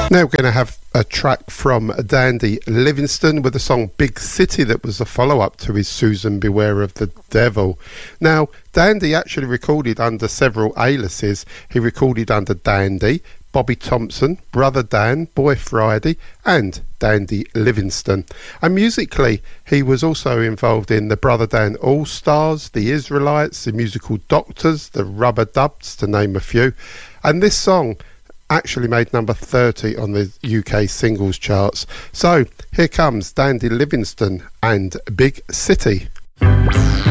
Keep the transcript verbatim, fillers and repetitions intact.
Now we're going to have a track from Dandy Livingstone with the song Big City that was the follow-up to his Susan Beware of the Devil. Now, Dandy actually recorded under several aliases. He recorded under Dandy, Bobby Thompson, Brother Dan, Boy Friday and Dandy Livingstone. And musically, he was also involved in the Brother Dan All-Stars, the Israelites, the Musical Doctors, the Rubber Dubs, to name a few. And this song actually made number thirty on the U K singles charts. So here comes Dandy Livingstone and Big City.